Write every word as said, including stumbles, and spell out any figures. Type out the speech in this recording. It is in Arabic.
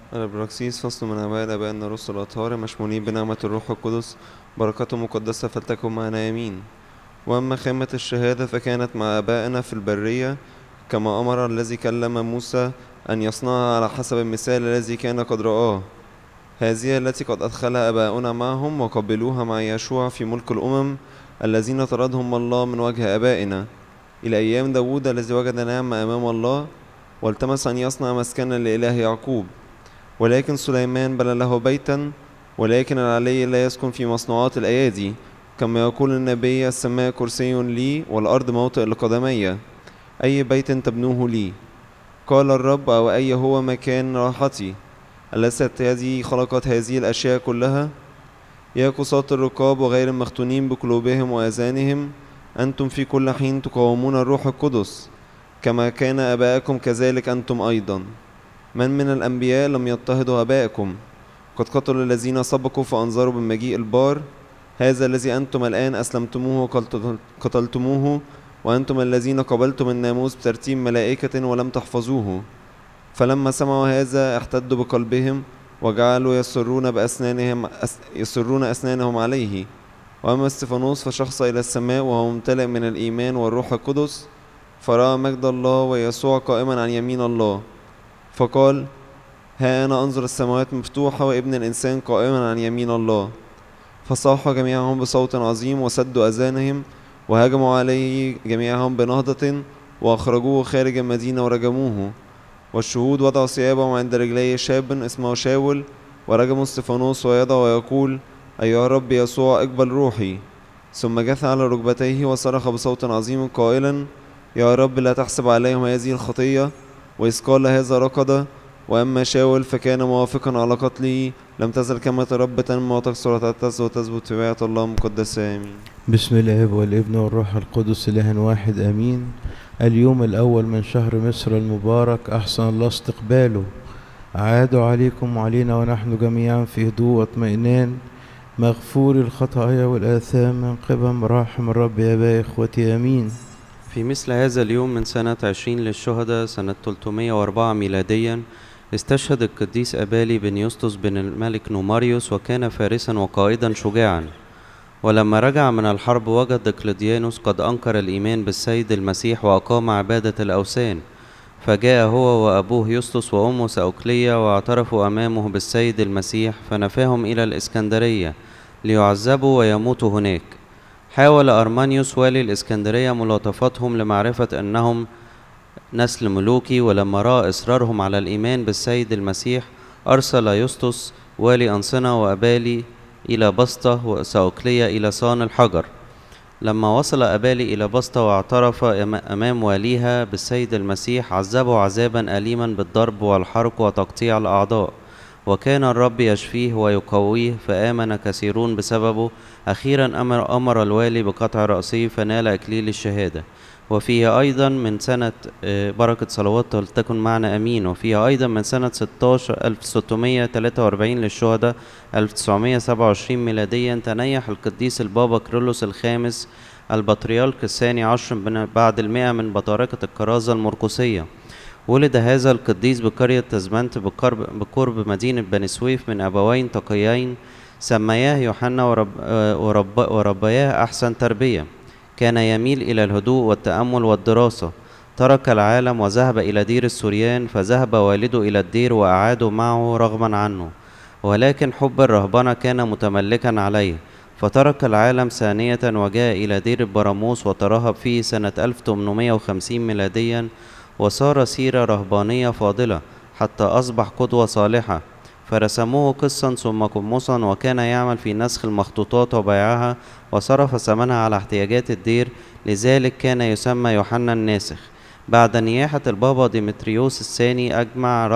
البراكسيس فصل من أعمال آبائنا الرسل الأطهار مشمولين بنعمة الروح القدس، بركته مقدسة فلتكن معنا آمين. وأما خامة الشهادة فكانت مع آبائنا في البرية، كما أمر الذي كلم موسى أن يصنعها على حسب المثال الذي كان قد رآه. هذه التي قد أدخلها آباؤنا معهم وقبلوها مع يشوع في ملك الأمم الذين طردهم الله من وجه آبائنا، إلى أيام داود الذي وجد نعمة أمام الله والتمس أن يصنع مسكنا لإله يعقوب. ولكن سليمان بنى له بيتا، ولكن العلي لا يسكن في مصنوعات الأيادي، كما يقول النبي: السماء كرسي لي والأرض موطئ لقدمي، أي بيت تبنوه لي؟ قال الرب: أو أي هو مكان راحتي؟ أليست هذه خلقت هذه الأشياء كلها؟ يا قساة الرقاب وغير المختونين بقلوبهم وآذانهم، أنتم في كل حين تقاومون الروح القدس، كما كان آباءكم كذلك أنتم أيضا. من من الأنبياء لم يضطهدوا آباءكم؟ قد قتلوا الذين سبقوا فأنذروا بمجيء البار، هذا الذي أنتم الآن أسلمتموه وقتلتموه، وأنتم الذين قبلتم الناموس بترتيب ملائكة ولم تحفظوه. فلما سمعوا هذا احتدوا بقلبهم وجعلوا يسرون بأسنانهم يسرون أسنانهم عليه. وأما استفانوس فشخص إلى السماء وهو ممتلئ من الإيمان والروح القدس، فرأى مجد الله ويسوع قائما عن يمين الله، فقال: ها أنا أنظر السماوات مفتوحة وابن الإنسان قائما عن يمين الله. فصاحوا جميعهم بصوت عظيم وسدوا أذانهم وهجموا عليه جميعهم بنهضة وأخرجوه خارج المدينة ورجموه. والشهود وضعوا ثيابهم عند رجلي شاب اسمه شاول ورجموا استفانوس ويدعو ويقول: أيها الرب يسوع اقبل روحي. ثم جث على ركبتيه وصرخ بصوت عظيم قائلا: يا رب لا تحسب عليهم هذه الخطية. وإذ قال هذا ركض. وأما شاول فكان موافقا على قتله. لم تزل كلمة الرب تنمو وتكثر وتعتز وتثبت في بيعة الله المقدسة. آمين. بسم الآب والابن والروح القدس إله واحد آمين. اليوم الأول من شهر مصر المبارك أحسن الله استقباله، عادوا عليكم وعلينا ونحن جميعا في هدوء واطمئنان، مغفور الخطايا والآثام من قبل مراحم الرب يا باقي إخوتي آمين. في مثل هذا اليوم من سنة عشرين للشهداء سنة ثلاثمائة وأربعة ميلاديا استشهد القديس أبالي بن يسطس بن الملك نوماريوس، وكان فارسا وقائدا شجاعا. ولما رجع من الحرب وجد دقلديانوس قد أنكر الإيمان بالسيد المسيح وأقام عبادة الأوثان، فجاء هو وأبوه يسطس وأمه سأوكلية واعترفوا أمامه بالسيد المسيح، فنفاهم إلى الإسكندرية ليعذبوا ويموتوا هناك. حاول أرمانيوس والي الإسكندرية ملاطفتهم لمعرفة أنهم نسل ملوكي، ولما رأى إصرارهم على الإيمان بالسيد المسيح أرسل يسطس والي أنصنة وأبالي إلى بسطة وسأوكلية إلى صان الحجر. لما وصل أبالي إلى بسطة واعترف أمام واليها بالسيد المسيح عذبه عذابا أليما بالضرب والحرق وتقطيع الأعضاء، وكان الرب يشفيه ويقويه فآمن كثيرون بسببه. أخيرا أمر, أمر الوالي بقطع رأسه فنال إكليل الشهادة. وفيه أيضا من سنة بركة صلوات تكن معنا أمين. وفيه أيضا من سنة ألف وستمائة وثلاثة وأربعين للشهداء ألف وتسعمائة وسبعة وعشرين ميلاديا تنيح القديس البابا كيرلس الخامس البطريرك الثاني عشر بعد المئة من بطاركة الكرازة المرقسية. ولد هذا القديس بقرية تزمنت بقرب, بقرب مدينة بني سويف من أبوين تقيين سمياه يوحنا ورب ورب وربياه أحسن تربية. كان يميل إلى الهدوء والتأمل والدراسة. ترك العالم وذهب إلى دير السوريان، فذهب والده إلى الدير وأعاده معه رغما عنه، ولكن حب الرهبنة كان متملكا عليه، فترك العالم ثانية وجاء إلى دير البراموس وترهب فيه سنة ألف وثمانمائة وخمسين ميلاديا، وصار سيرة رهبانية فاضلة حتى أصبح قدوة صالحة. فرسموه قسا ثم قمصا، وكان يعمل في نسخ المخطوطات وبيعها، وصرف ثمنها على احتياجات الدير، لذلك كان يسمى يوحنا الناسخ. بعد نياحة البابا ديمتريوس الثاني أجمع